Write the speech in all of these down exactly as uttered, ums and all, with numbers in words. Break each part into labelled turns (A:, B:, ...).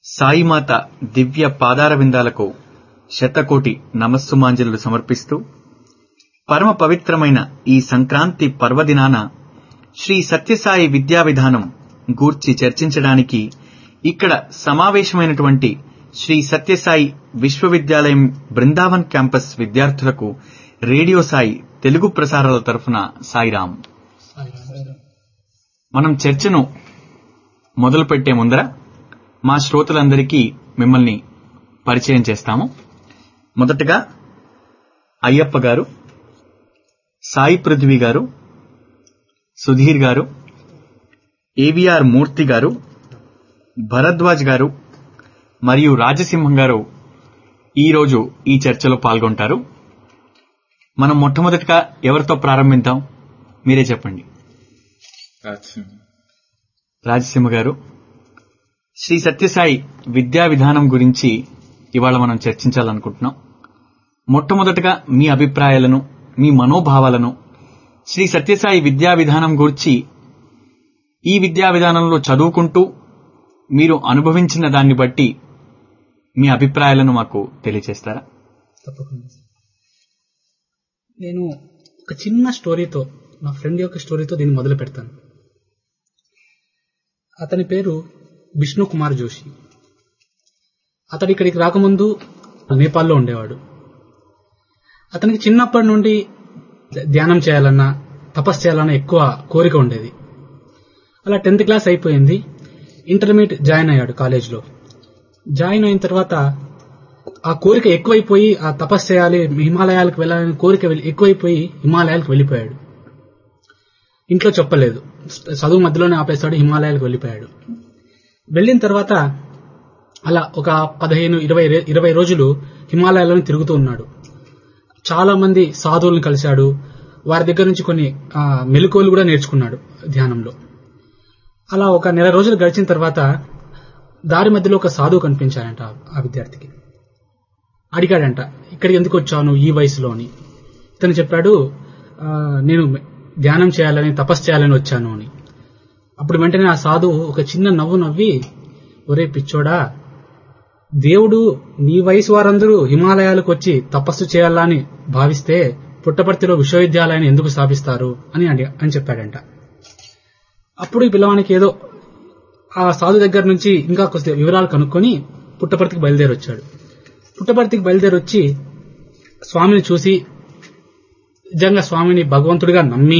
A: సాయిమాత దివ్య పాదారవిందాలకు శతకోటి నమస్సుమాంజలులు సమర్పిస్తూ పరమ పవిత్రమైన ఈ సంక్రాంతి పర్వదినాన శ్రీ సత్యసాయి విద్యా విధానం గూర్చి చర్చించడానికి ఇక్కడ సమావేశమైనటువంటి శ్రీ సత్యసాయి విశ్వవిద్యాలయం బృందావన్ క్యాంపస్ విద్యార్థులకు రేడియో సాయి తెలుగు ప్రసారాల తరఫున సాయిరాం. మనం చర్చను మొదలు పెట్టే ముందర మా శ్రోతలందరికీ మిమ్మల్ని పరిచయం చేస్తాము. మొదటగా అయ్యప్ప గారు, సాయి పృథ్వీ గారు, సుధీర్ గారు, ఏవిఆర్ మూర్తి గారు, భరద్వాజ్ గారు మరియు రాజసింహం గారు ఈరోజు ఈ చర్చలో పాల్గొంటారు. మనం మొట్టమొదటిగా ఎవరితో ప్రారంభిద్దాం? మీరే చెప్పండి. రాజసింహ గారు, శ్రీ సత్యసాయి విద్యా విధానం గురించి ఇవాళ మనం చర్చించాలనుకుంటున్నాం. మొట్టమొదటగా మీ అభిప్రాయాలను, మీ మనోభావాలను శ్రీ సత్యసాయి విద్యా విధానం గురించి, ఈ విద్యా విధానంలో చదువుకుంటూ మీరు అనుభవించిన దాన్ని బట్టి మీ అభిప్రాయాలను మాకు తెలియజేస్తారా?
B: తప్పకుండా. నేను ఒక చిన్న స్టోరీతో, నా ఫ్రెండ్ యొక్క స్టోరీతో దీన్ని మొదలు పెడతాను. అతని పేరు విష్ణు కుమార్ జోషి. అతడు ఇక్కడికి రాకముందు నేపాల్లో ఉండేవాడు. అతనికి చిన్నప్పటి నుండి ధ్యానం చేయాలన్నా, తపస్సు చేయాలన్నా ఎక్కువ కోరిక ఉండేది. అలా టెన్త్ క్లాస్ అయిపోయింది. ఇంటర్మీడియట్ జాయిన్ అయ్యాడు కాలేజ్లో. జాయిన్ అయిన తర్వాత ఆ కోరిక ఎక్కువైపోయి, ఆ తపస్సు చేయాలి, హిమాలయాలకు వెళ్ళాలని కోరిక ఎక్కువైపోయి హిమాలయాలకు వెళ్ళిపోయాడు. ఇంట్లో చెప్పలేదు, చదువు మధ్యలోనే ఆపేశాడు, హిమాలయాలకు వెళ్ళిపోయాడు. వెళ్ళిన తర్వాత అలా ఒక పదిహేను ఇరవై ఇరవై రోజులు హిమాలయాలను తిరుగుతూ ఉన్నాడు. చాలా మంది సాధువులను కలిశాడు. వారి దగ్గర నుంచి కొన్ని మెలకువలు కూడా నేర్చుకున్నాడు ధ్యానంలో. అలా ఒక నెల రోజులు గడిచిన తర్వాత దారి మధ్యలో ఒక సాధువు కనిపించాడంట ఆ విద్యార్థికి. అడిగాడంట, ఇక్కడికి ఎందుకు వచ్చాను ఈ వయసులో అని. ఇతను చెప్పాడు, నేను ధ్యానం చేయాలని, తపస్సు చేయాలని వచ్చాను అని. అప్పుడు వెంటనే ఆ సాధువు ఒక చిన్న నవ్వు నవ్వి, ఒరే పిచ్చోడా, దేవుడు నీ వయసు వారందరూ హిమాలయాలకు వచ్చి తపస్సు చేయాలని భావిస్తే పుట్టపర్తిలో విశ్వవిద్యాలయాన్ని ఎందుకు స్థాపిస్తారు అని అని చెప్పాడంట. అప్పుడు ఈ పిల్లవానికి ఏదో ఆ సాధు దగ్గర నుంచి ఇంకా కొద్ది వివరాలు కనుక్కొని పుట్టపర్తికి బయలుదేరి వచ్చాడు. పుట్టపర్తికి బయలుదేరి వచ్చి స్వామిని చూసి, నిజంగా స్వామిని భగవంతుడిగా నమ్మి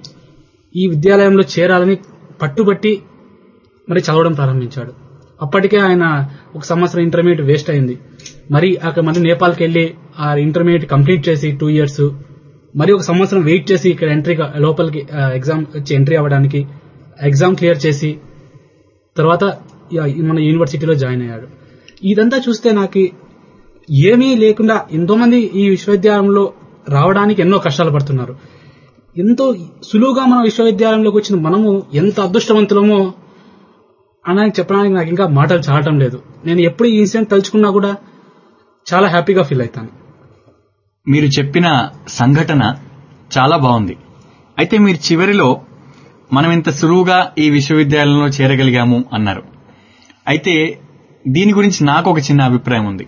B: ఈ విద్యాలయంలో చేరాలని పట్టుబట్టి మరి చదవడం ప్రారంభించాడు. అప్పటికే ఆయన ఒక సంవత్సరం ఇంటర్మీడియట్ వేస్ట్ అయింది. మరి అక్కడ మళ్ళీ నేపాల్కి వెళ్లి ఆ ఇంటర్మీడియట్ కంప్లీట్ చేసి టూ ఇయర్స్ మరి ఒక సంవత్సరం వెయిట్ చేసి ఇక్కడ ఎంట్రీ లోపలికి ఎగ్జామ్ వచ్చి ఎంట్రీ అవ్వడానికి ఎగ్జామ్ క్లియర్ చేసి తర్వాత మన యూనివర్సిటీలో జాయిన్ అయ్యాడు. ఇదంతా చూస్తే నాకు ఏమీ లేకుండా ఎంతో మంది ఈ విశ్వవిద్యాలయంలో రావడానికి ఎన్నో కష్టాలు పడుతున్నారు. ఎంతో సులువుగా మన విశ్వవిద్యాలయంలోకి వచ్చిన మనము ఎంత అదృష్టవంతులమో అని చెప్పడానికి నాకు ఇంకా మాటలు చాలటం లేదు. నేను ఎప్పుడు ఈ ఇన్సిడెంట్ తలుచుకున్నా కూడా చాలా హ్యాపీగా ఫీల్ అవుతాను.
A: మీరు చెప్పిన సంఘటన చాలా బాగుంది. అయితే మీరు చివరిలో మనం ఇంత సులువుగా ఈ విశ్వవిద్యాలయంలో చేరగలిగాము అన్నారు. అయితే దీని గురించి నాకు ఒక చిన్న అభిప్రాయం ఉంది.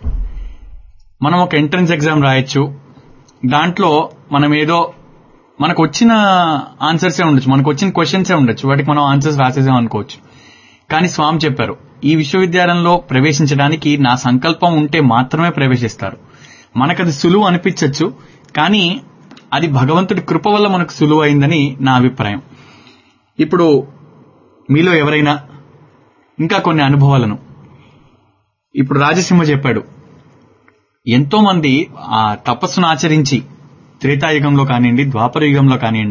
A: మనం ఒక ఎంట్రన్స్ ఎగ్జామ్ రాయొచ్చు, దాంట్లో మనం ఏదో మనకు వచ్చిన ఆన్సర్సే ఉండొచ్చు, మనకు వచ్చిన క్వశ్చన్సే ఉండొచ్చు, వాటికి మనం ఆన్సర్స్ రాసేసాం అనుకోవచ్చు. కానీ స్వామి చెప్పారు, ఈ విశ్వవిద్యాలయంలో ప్రవేశించడానికి నా సంకల్పం ఉంటే మాత్రమే ప్రవేశిస్తారు. మనకది సులువు అనిపించవచ్చు, కానీ అది భగవంతుడి కృప వల్ల మనకు సులువు అయిందని నా అభిప్రాయం. ఇప్పుడు మీలో ఎవరైనా ఇంకా కొన్ని అనుభవాలను, ఇప్పుడు రాజసింహ చెప్పాడు, ఎంతో మంది ఆ తపస్సును ఆచరించి త్రేతాయుగంలో కానివ్వండి, ద్వాపర యుగంలో కానివ్వండి